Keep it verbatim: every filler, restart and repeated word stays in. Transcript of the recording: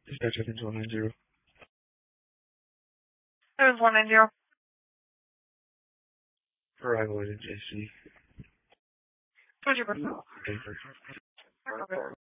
Dispatch Evans one nine zero. It was one nine zero. Arrival at J C. What's your birthday? Paper. Okay.